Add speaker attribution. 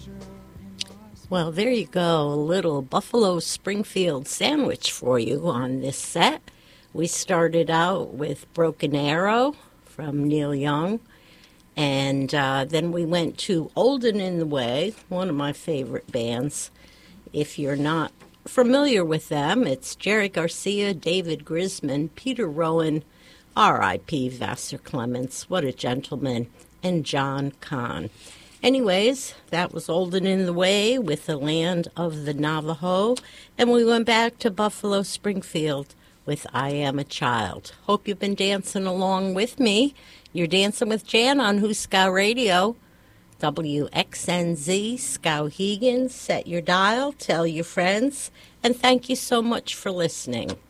Speaker 1: Well, there you go, a little Buffalo Springfield sandwich for you on this set. We started out with Broken Arrow from Neil Young, and then we went to Olden in the Way, one of my favorite bands. If you're not familiar with them, it's Jerry Garcia, David Grisman, Peter Rowan, R.I.P. Vassar Clements, what a gentleman, and John Kahn. Anyways, that was Olden in the Way with the Land of the Navajo, and we went back to Buffalo Springfield with I Am a Child. Hope you've been dancing along with me. You're dancing with Jan on Huskow Radio, WXNZ, Skowhegan. Set your dial, tell your friends, and thank you so much for listening.